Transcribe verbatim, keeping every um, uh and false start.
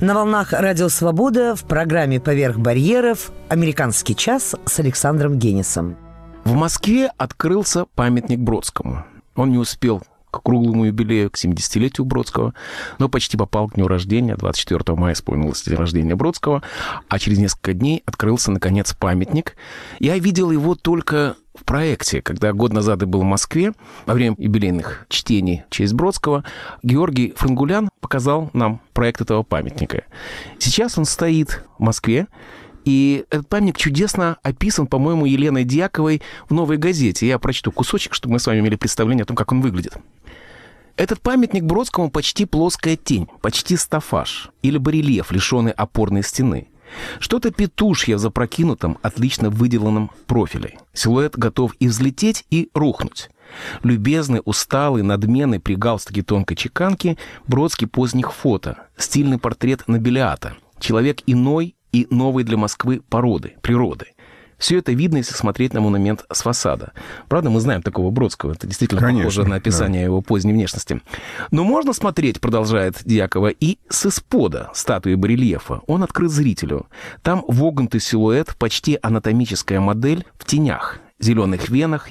На волнах «Радио Свобода» в программе «Поверх барьеров» «Американский час» с Александром Генисом. В Москве открылся памятник Бродскому. Он не успел к круглому юбилею, к семидесятилетию Бродского, но почти попал к дню рождения. двадцать четвёртого мая исполнилось день рождения Бродского, а через несколько дней открылся, наконец, памятник. Я видел его только в проекте, когда год назад я был в Москве, во время юбилейных чтений в честь Бродского, Георгий Франгулян показал нам проект этого памятника. Сейчас он стоит в Москве, и этот памятник чудесно описан, по-моему, Еленой Дьяковой в «Новой газете». Я прочту кусочек, чтобы мы с вами имели представление о том, как он выглядит. Этот памятник Бродскому почти плоская тень, почти стаффаж или барельеф, лишенный опорной стены. Что-то петушье в запрокинутом, отлично выделанном профиле. Силуэт готов и взлететь, и рухнуть. Любезный, усталый, надменный, при галстуке тонкой чеканки, Бродский поздних фото. Стильный портрет нобилиата. Человек иной и новой для Москвы породы, природы. Все это видно, если смотреть на монумент с фасада. Правда, мы знаем такого Бродского. Это действительно Конечно, похоже на описание да. его поздней внешности. Но можно смотреть, продолжает Дьякова, и с испода статуи барельефа. Он открыт зрителю. Там вогнутый силуэт, почти анатомическая модель в тенях, зеленых венах